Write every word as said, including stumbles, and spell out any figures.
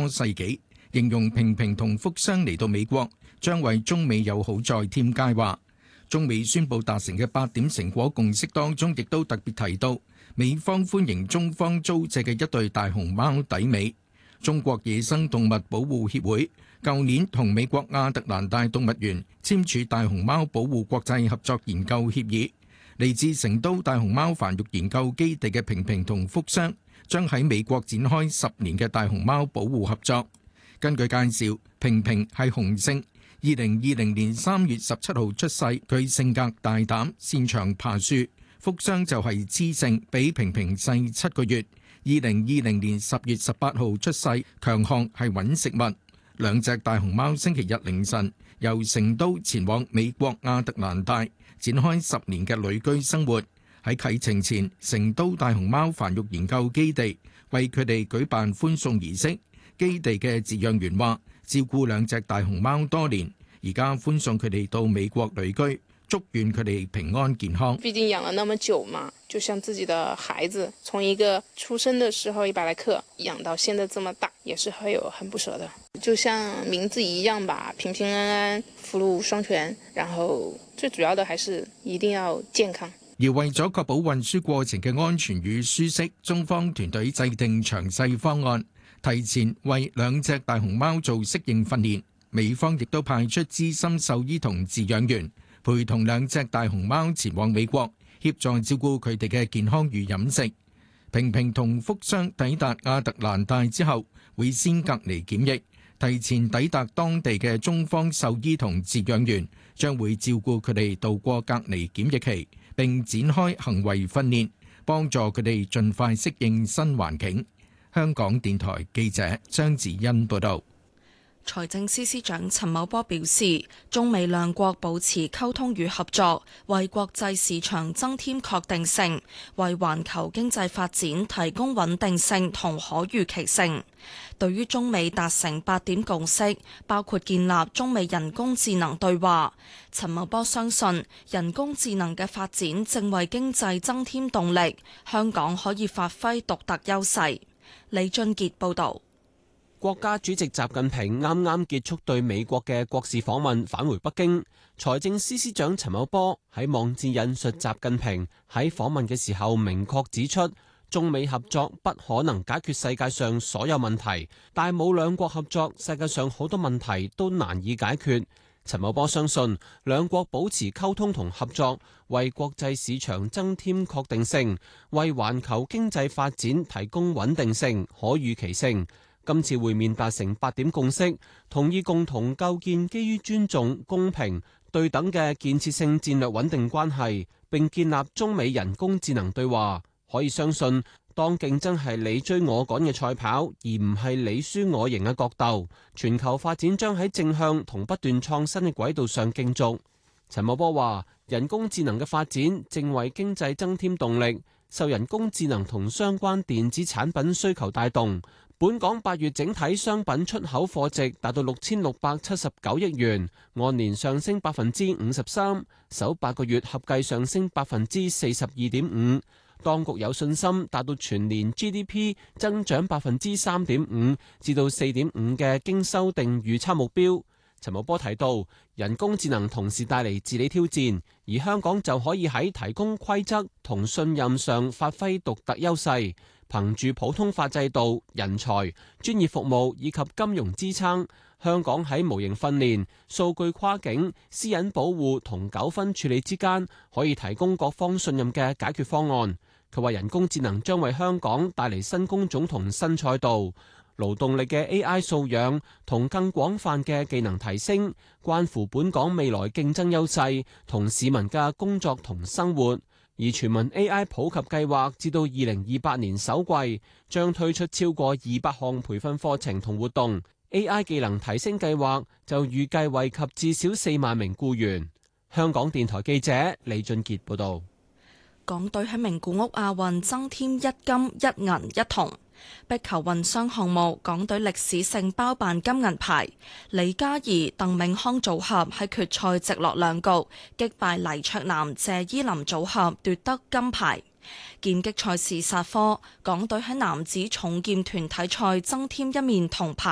多世紀，形容平平同福箱嚟到美國將為中美友好再添佳話。中美宣布達成嘅八點成果共識當中，亦都特別提到美方歡迎中方租借嘅一對大熊貓底美。中國野生動物保護協會舊年同美國亞特蘭大動物園簽署大熊貓保護國際合作研究協議。嚟自成都大熊貓繁育研究基地嘅平平同福箱將喺美國展開十年嘅大熊貓保護合作。根據介紹，平平係雄性，二零二零年三月十七號出世，佢性格大膽，擅長爬樹。福箱就係雌性，比平平細七個月。二零二零年十月十八號出世，強項係揾食物。兩隻大熊貓星期日凌晨由成都前往美國亞特蘭大，展開十年嘅旅居生活。喺啟程前，成都大熊貓繁育研究基地為佢哋舉辦歡送儀式。基地嘅飼養員話，照顧兩隻大熊貓多年，而家歡送佢哋到美國旅居，祝願佢哋平安健康。 畢竟養了那麼久嘛，就像自己的孩子，從一個出生的時候一百來克養到現在這麼大，也是會有很不捨的。就像名字一樣吧，平平安安，福祿雙全，然後最主要的還是一定要健康。 而為咗確保運輸過程嘅安全與舒適，中方團隊制定詳細方案，提前為兩隻大熊貓做適應訓練。美方亦都派出資深獸醫同飼養員，陪同兩隻大熊貓前往美國，協助照顧佢哋嘅健康與飲食。平平同福箱抵達亞特蘭大之後，會先隔離檢疫。提前抵達當地嘅中方獸醫同飼養員將會照顧佢哋度過隔離檢疫期，並展開行為訓練，幫助佢哋盡快適應新環境。香港電台記者張子欣報道。 財政司司長陳茂波表示，中美兩國保持溝通與合作，為國際市場增添確定性，為環球經濟發展提供穩定性同可預期性。對於中美達成八點共識，包括建立中美人工智能對話，陳茂波相信人工智能嘅發展正為經濟增添動力，香港可以發揮獨特優勢。李俊傑報導。 國家主席習近平啱啱結束對美國嘅國事訪問，返回北京。財政司司長陳茂波喺網誌引述習近平喺訪問嘅時候，明確指出，中美合作不可能解決世界上所有問題，但冇兩國合作，世界上好多問題都難以解決。陳茂波相信，兩國保持溝通同合作，為國際市場增添確定性，為環球經濟發展提供穩定性、可預期性。今次會面達成八點共識，同意共同構建基於尊重、公平、對等嘅建設性戰略穩定關係，並建立中美人工智能對話。可以相信，當競爭係你追我趕嘅賽跑，而唔係你輸我贏嘅角鬥，全球發展將喺正向同不斷創新嘅軌道上競逐。陳茂波話，人工智能嘅發展正為經濟增添動力，受人工智能同相關電子產品需求帶動。本港八月整體商品出口貨值達到六千六百七十九億元，按年上升百分之五十三，首八個月合計上升百分之四十二點五。當局有信心達到全年 G D P 增長百分之三點五至到四點五嘅經修訂預測目標。陳茂波提到，人工智能同時帶嚟治理挑戰，而香港就可以喺提供規則同信任上發揮獨特優勢。憑住普通法制度、人才、專業服務以及金融支撐，香港喺模型訓練、數據跨境、私隱保護同糾紛處理之間，可以提供各方信任嘅解決方案。佢話人工智能將為香港帶嚟新工種同新賽道，勞動力嘅 A I 素養同更廣泛嘅技能提升，關乎本港未來競爭優勢同市民嘅工作同生活。而全民 A I 普及計劃至到二零二八年首季，將推出超過二百項培訓課程同活動。A I 技能提升計劃就預計惠及至少四萬名僱員。香港電台記者李俊傑報導。 港隊喺名古屋亞運增添一金一銀一銅。壁球混雙項目，港隊歷史性包辦金銀牌，李嘉怡、鄧銘康組合喺決賽直落兩局擊敗黎卓南、謝依霖組合奪得金牌。劍擊賽事煞科，港隊喺男子重劍團體賽增添一面銅牌。